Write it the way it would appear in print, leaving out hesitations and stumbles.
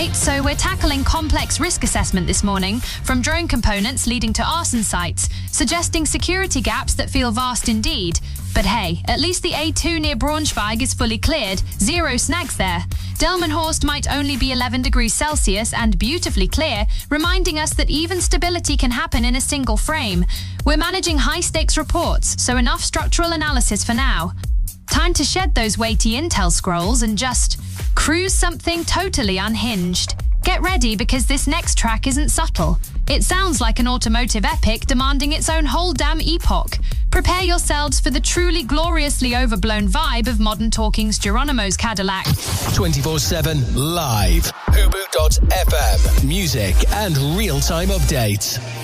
right, so we're tackling complex risk assessment this morning, from drone components leading to arson sites, suggesting security gaps that feel vast indeed. But hey, at least the A2 near Braunschweig is fully cleared, zero snags there. Delmenhorst might only be 11 degrees Celsius and beautifully clear, reminding us that even stability can happen in a single frame. We're managing high-stakes reports, so enough structural analysis for now. Time to shed those weighty intel scrolls and just cruise something totally unhinged. Get ready, because this next track isn't subtle. It sounds like an automotive epic demanding its own whole damn epoch. Prepare yourselves for the truly gloriously overblown vibe of Modern Talking's Geronimo's Cadillac. 24/7 live. Hubu.fm. Music and real-time updates.